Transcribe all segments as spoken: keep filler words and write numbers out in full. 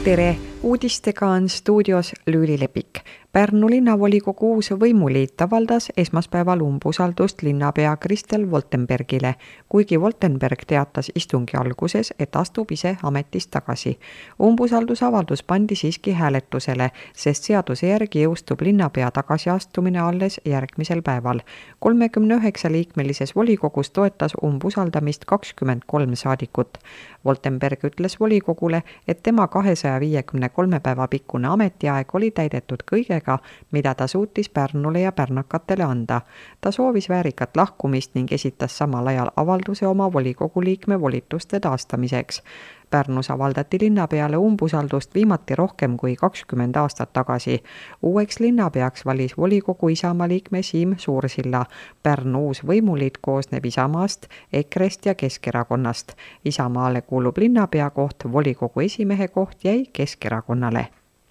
Tere! Uudistega on stuudios Lüüli Lepik. Pärnu linnavolikogu uus võimuliit avaldas esmaspäeval umbusaldust linnapea Kristel Woltenbergile, kuigi Woltenberg teatas istungi alguses, et astub ise ametist tagasi. Umbusaldusavaldus pandi siiski hääletusele, sest seaduse järgi jõustub linnapea tagasiastumine alles järgmisel päeval. kolmekümne üheksa liikmelises volikogus toetas umbusaldamist kakskümmend kolm saadikut. Woltenberg ütles volikogule, et tema kahesaja viiekümne kolme päeva pikkune ametiaeg oli täidetud kõigega, mida ta suutis Pärnule ja pärnakatele anda. Ta soovis väärikat lahkumist ning esitas samal ajal avalduse oma volikogu liikme volituste taastamiseks. Pärnus avaldati linnapeale umbusaldust viimati rohkem kui kakskümmend aastat tagasi. Uueks linnapeaks valis volikogu Isamaa liikme Siim Suursilla. Pärnu uus võimuliit koosneb Isamaast, Ekrest ja Keskerakonnast. Isamaale kuulub linnapea koht, volikogu esimehe koht jäi Keskerakonnale.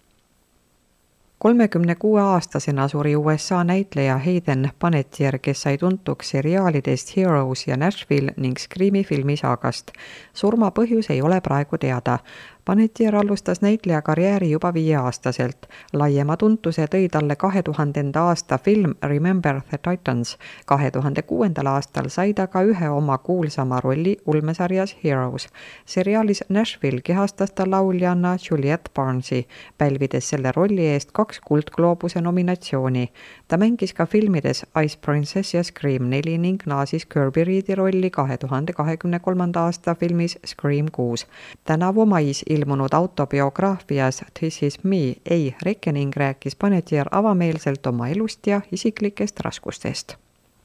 kolmekümne kuue aastasena suri U S A näitleja Hayden Panettiere, kes sai tuntuks seriaalidest Heroes ja Nashville ning Screami filmisaagast. Surma põhjus ei ole praegu teada. Panettiere alustas näitleja karjääri juba viieaastaselt. Laiema tuntuse tõi talle kahe tuhandenda aasta film Remember the Titans. kahe tuhande kuuendal aastal sai ta ka ühe oma kuulsama rolli ulmesarjas Heroes. Seriaalis Nashville kehastas ta lauljanna Juliette Barnesi, pälvides selle rolli eest kaks kuldgloobuse nominatsiooni. Ta mängis ka filmides Ice Princess ja Scream neli ning naasis Kirby Reedi rolli kahe tuhande kahekümne kolmanda aasta filmis Scream kuus. Tänavu mais ilmunud autobiograafias This is me, ei Reckoning rääkis Panettiere avameelselt oma elust ja isiklikest raskustest.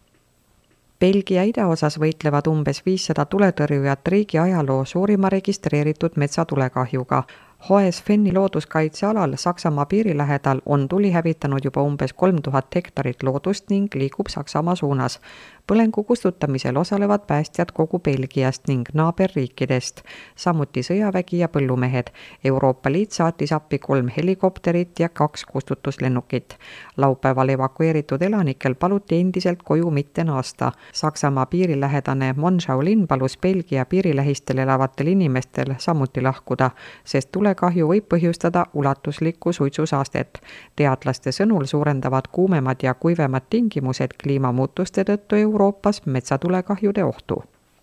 Belgia idaosas võitlevad umbes viissada tuletõrjujat riigi ajaloo suurima registreeritud metsatulekahjuga. Hoes Fenni looduskaitsealal Saksamaa piiri lähedal on tuli hävitanud juba umbes kolm tuhat hektarit loodust ning liigub Saksamaa suunas. Põlengu kustutamisel osalevad päästjad kogu Belgiast ning naaberriikidest, samuti sõjavägi ja põllumehed. Euroopa Liit saatis appi kolm helikopterit ja kaks kustutuslennukit. Laupäeval evakueeritud elanikel paluti endiselt koju mitte naasta. Saksamaa piirilähedane Monschau linn palus Belgia piirilähistel elavatel inimestel samuti lahkuda, sest tulekahju võib põhjustada ulatuslikku suitsusaastet. Teadlaste sõnul suurendavad kuumemad ja kuivemad tingimused kliimamuutuste tõttu Euroopas metsatulekahjude ohtu.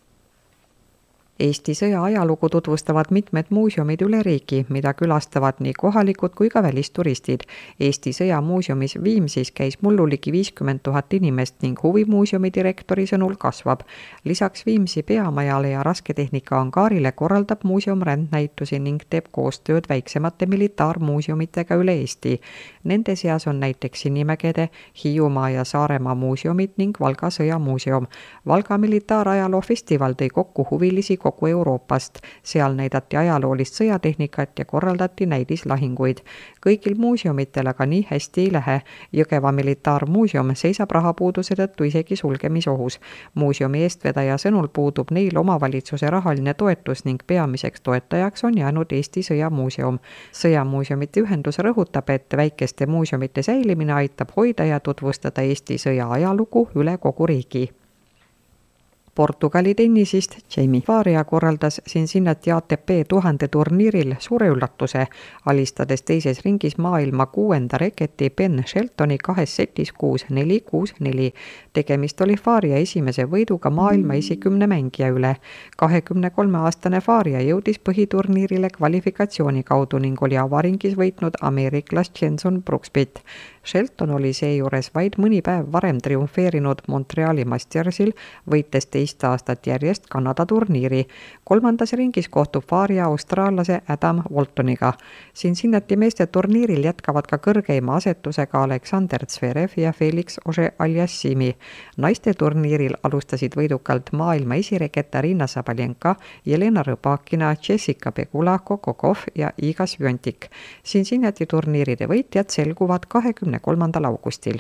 Eesti sõja ajalugu tutvustavad mitmed muuseumid üle riigi, mida külastavad nii kohalikud kui ka välisturistid. Eesti sõjamuuseumis Viimsis käis mullu ligi viiskümmend tuhat inimest ning huvimuuseumi direktori sõnul kasvab. Lisaks Viimsi peamajale ja rasketehnika angaarile korraldab muuseum rändnäitusi ning teeb koostööd väiksemate militaarmuuseumitega üle Eesti. Nende seas on näiteks Sinimägede, Hiiumaa ja Saaremaa muuseumid ning Valga sõjamuuseum. Valga militaarajaloo festival tõi kokku huvilisi kogu Euroopast. Seal näidati ajaloolist sõjatehnikat ja korraldati näidislahinguid. Kõigil muuseumitel aga nii hästi ei lähe. Jõgeva militaarmuuseum seisab rahapuuduse tõttu isegi sulgemisohus. Muuseumi eestvedaja sõnul puudub neil omavalitsuse rahaline toetus ning peamiseks toetajaks on jäänud Eesti sõjamuuseum. Sõjamuuseumite ühendus rõhutab, et väikeste muuseumite säilimine aitab hoida ja tutvustada Eesti sõja ajalugu üle kogu riigi. Portugali tennisist Jamie Faria korraldas Cincinnati A T P tuhande turniiril suure üllatuse, alistades teises ringis maailma kuuenda reketi Ben Sheltoni kahes setis kuus neli kuus neli. Tegemist oli Faria esimese võiduga maailma esikümne mängija üle. kahekümne kolme aastane Faria jõudis põhiturniirile kvalifikatsiooni kaudu ning oli avaringis võitnud ameeriklas Jenson Brooksbyt. Shelton oli seejuures vaid mõni päev varem triumfeerinud Montreali Mastersil, võites teist aastat järjest Kanada turniiri. Kolmandas ringis kohtub Faria austraallase Adam Waltoniga. Cincinnati meeste turniiril jätkavad ka kõrgeima asetusega Alexander Zverev ja Felix Auger-Aliassimi. Naiste turniiril alustasid võidukalt maailma esireket Arina Sabalenka, Jelena Rybakina, Jessica Pegula, Coco Gauff ja Iga Swiatek. Cincinnati turniiride võitjad selguvad kahekümne kolmandal augustil.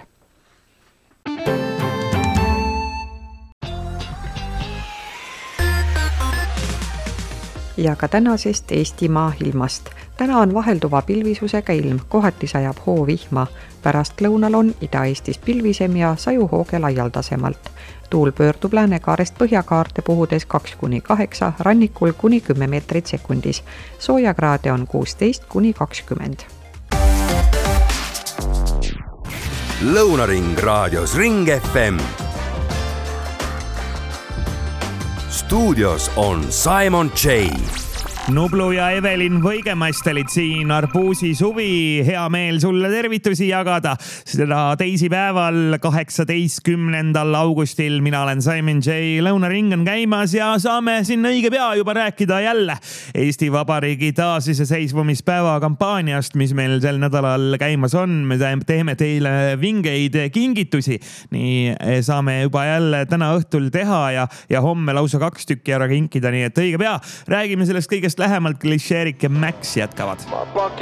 ja ka tänasest Eestimaa ilmast. Täna on vahelduva pilvisusega ilm, kohati sajab hoovihma. Pärast lõunal on Ida-Eestis pilvisem ja sajuhooge laialdasemalt. Tuul pöördub läänekaarest põhjakaarte puhudes kaks kuni kaheksa, rannikul kuni kümme meetrit sekundis. Soojakraade on kuusteist kuni kakskümmend. Lõunaring raadios Ring F M. Stuudios on Simon J. Nublu ja Evelin Võigemast olid siin Arbuusi suvi. Hea meel sulle tervitusi jagada. Seda teisipäeval kaheksateistkümnendal augustil. Mina olen Simon J. Lõunaring on käimas ja saame sinna õige pea juba rääkida jälle Eesti Vabariigi taasiseseisvumispäeva kampaaniast, mis meil sel nädalal käimas on. Me teeme teile vingeid kingitusi. Nii saame juba jälle täna õhtul teha ja, ja homme lausa kaks tükki ära kinkida. Nii et õige pea räägime sellest kõigest lähemalt. Klišeerik ja Max jätkavad.